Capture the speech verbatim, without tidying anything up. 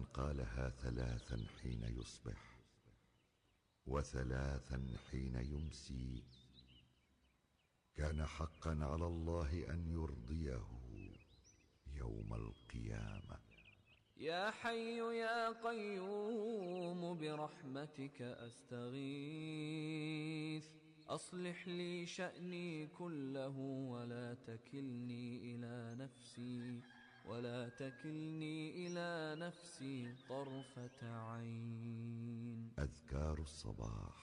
قالها ثلاثا حين يصبح وثلاثا حين يمسي كان حقا على الله أن يرضيه يوم القيامة. يا حي يا قيوم برحمتك أستغيث أصلح لي شأني كله ولا تكلني إلى نفسي ولا تكلني إلى نفسي طرفة عين. أذكار الصباح.